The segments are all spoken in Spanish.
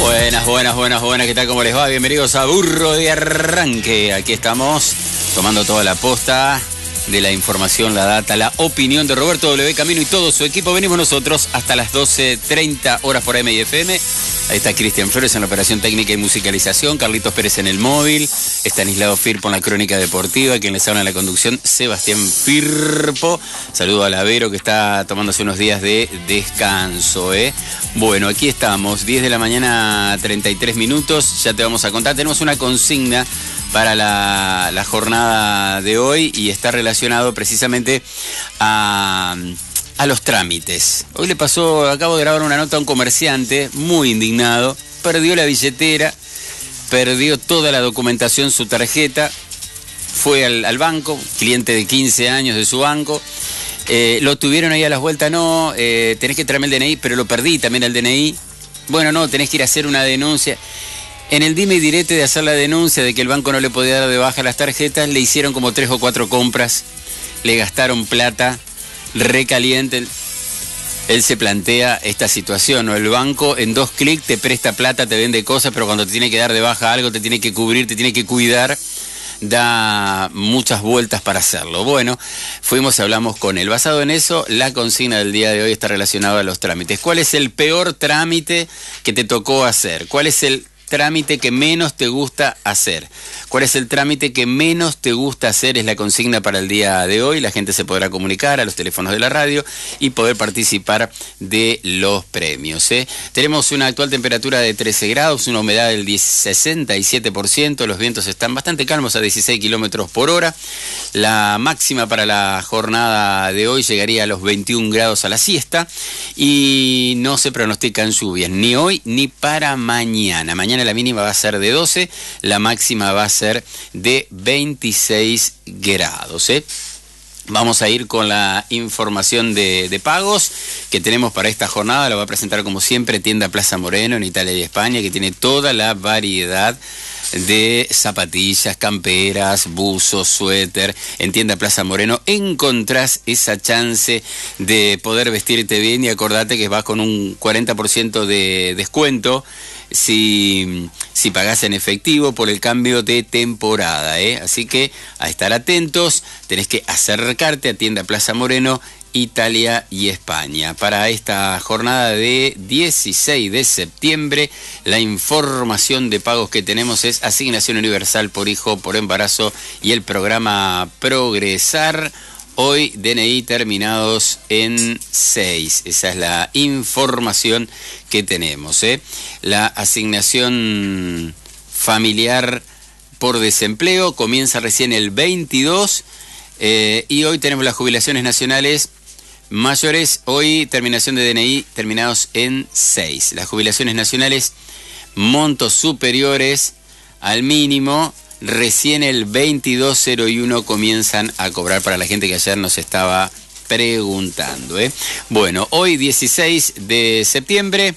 Buenas, ¿qué tal? ¿Cómo les va? Bienvenidos a Burro de Arranque. Aquí estamos tomando toda la posta de la información, la data, la opinión de Roberto W. Camino y todo su equipo. Venimos nosotros hasta las 12:30 horas por AM y FM. Ahí está Cristian Flores en la operación técnica y musicalización, Carlitos Pérez en el móvil, Estanislao Firpo en la crónica deportiva, quien les habla en la conducción, Sebastián Firpo. Saludo a Lavero que está tomándose unos días de descanso. Bueno, aquí estamos, 10 de la mañana, 33 minutos, ya te vamos a contar. Tenemos una consigna para la jornada de hoy y está relacionado precisamente a los trámites. Hoy le pasó, acabo de grabar una nota a un comerciante muy indignado, perdió la billetera, perdió toda la documentación, su tarjeta, fue al banco, cliente de 15 años de su banco, lo tuvieron ahí a las vueltas, no, tenés que traerme el DNI, pero lo perdí también el DNI, bueno, no, tenés que ir a hacer una denuncia. En el dime y direte de hacer la denuncia de que el banco no le podía dar de baja las tarjetas, le hicieron como 3 o 4 compras, le gastaron plata, recaliente. Él se plantea esta situación, ¿no? El banco en 2 clics te presta plata, te vende cosas, pero cuando te tiene que dar de baja algo, te tiene que cubrir, te tiene que cuidar, da muchas vueltas para hacerlo. Bueno, hablamos con él. Basado en eso, la consigna del día de hoy está relacionada a los trámites. ¿Cuál es el peor trámite que te tocó hacer? ¿Cuál es el trámite que menos te gusta hacer? ¿Cuál es el trámite que menos te gusta hacer? Es la consigna para el día de hoy. La gente se podrá comunicar a los teléfonos de la radio y poder participar de los premios. Tenemos una actual temperatura de 13 grados, una humedad del 67%, los vientos están bastante calmos a 16 kilómetros por hora. La máxima para la jornada de hoy llegaría a los 21 grados a la siesta y no se pronostican lluvias, ni hoy ni para mañana. Mañana la mínima va a ser de 12, la máxima va a ser de 26 grados. Vamos a ir con la información de pagos que tenemos para esta jornada. La va a presentar como siempre Tienda Plaza Moreno en Italia y España, que tiene toda la variedad de zapatillas, camperas, buzos, suéter. En Tienda Plaza Moreno encontrás esa chance de poder vestirte bien y acordate que vas con un 40% de descuento si pagás en efectivo por el cambio de temporada, Así que a estar atentos, tenés que acercarte a Tienda Plaza Moreno, Italia y España. Para esta jornada de 16 de septiembre, la información de pagos que tenemos es asignación universal por hijo, por embarazo y el programa Progresar. Hoy DNI terminados en 6. Esa es la información que tenemos. La asignación familiar por desempleo comienza recién el 22 y hoy tenemos las jubilaciones nacionales mayores. Hoy terminación de DNI terminados en 6. Las jubilaciones nacionales montos superiores al mínimo recién el 2201 comienzan a cobrar para la gente que ayer nos estaba preguntando. Bueno, hoy 16 de septiembre,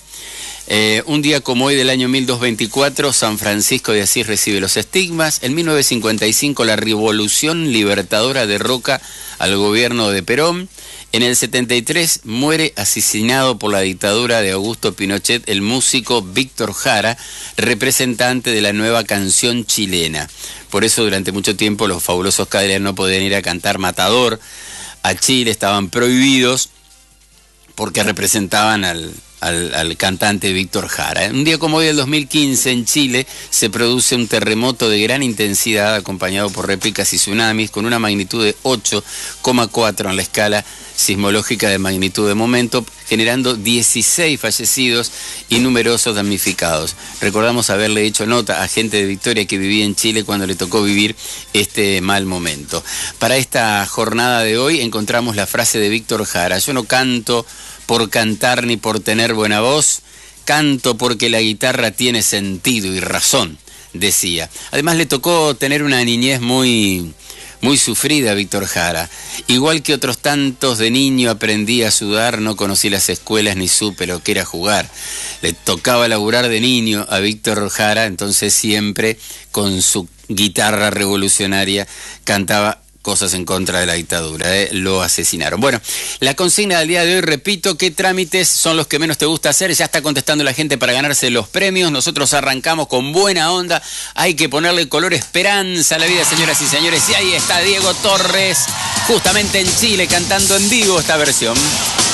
un día como hoy del año 1224, San Francisco de Asís recibe los estigmas. En 1955 la Revolución Libertadora derroca al gobierno de Perón. En el 73 muere asesinado por la dictadura de Augusto Pinochet el músico Víctor Jara, representante de la nueva canción chilena. Por eso durante mucho tiempo los fabulosos Cadillacs no podían ir a cantar Matador a Chile, estaban prohibidos porque representaban al cantante Víctor Jara. Un día como hoy del 2015 en Chile se produce un terremoto de gran intensidad acompañado por réplicas y tsunamis con una magnitud de 8,4 en la escala sismológica de magnitud de momento, generando 16 fallecidos y numerosos damnificados. Recordamos haberle hecho nota a gente de Victoria que vivía en Chile cuando le tocó vivir este mal momento. Para esta jornada de hoy encontramos la frase de Víctor Jara: yo no canto por cantar ni por tener buena voz, canto porque la guitarra tiene sentido y razón, decía. Además le tocó tener una niñez muy sufrida a Víctor Jara. Igual que otros tantos, de niño aprendí a sudar, no conocí las escuelas ni supe lo que era jugar. Le tocaba laburar de niño a Víctor Jara, entonces siempre con su guitarra revolucionaria cantaba cosas en contra de la dictadura, lo asesinaron. Bueno, la consigna del día de hoy, repito, ¿qué trámites son los que menos te gusta hacer? Ya está contestando la gente para ganarse los premios. Nosotros arrancamos con buena onda. Hay que ponerle color esperanza a la vida, señoras y señores. Y ahí está Diego Torres, justamente en Chile, cantando en vivo esta versión.